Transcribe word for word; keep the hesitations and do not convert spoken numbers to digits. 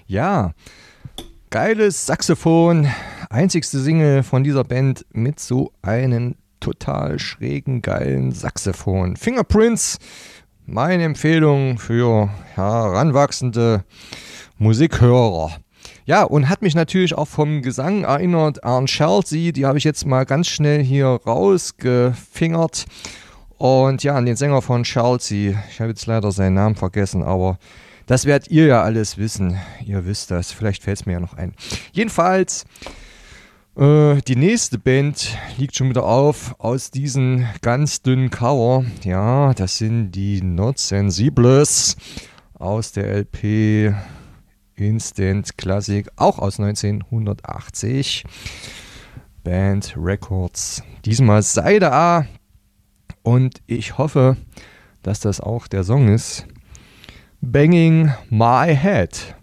Ja, geiles Saxophon, einzigste Single von dieser Band mit so einem total schrägen, geilen Saxophon. Fingerprints, meine Empfehlung für heranwachsende Musikhörer. Ja, und hat mich natürlich auch vom Gesang erinnert an Chelsea, die habe ich jetzt mal ganz schnell hier rausgefingert. Und ja, an den Sänger von Chelsea, ich habe jetzt leider seinen Namen vergessen, aber das werdet ihr ja alles wissen. Ihr wisst das, vielleicht fällt es mir ja noch ein. Jedenfalls, äh, die nächste Band liegt schon wieder auf aus diesem ganz dünnen Cover. Ja, das sind die Not Sensibles aus der L P Instant Classic, auch aus neunzehnhundertachtzig. Band Records. Diesmal Seite A. Und ich hoffe, dass das auch der Song ist. Banging My Head.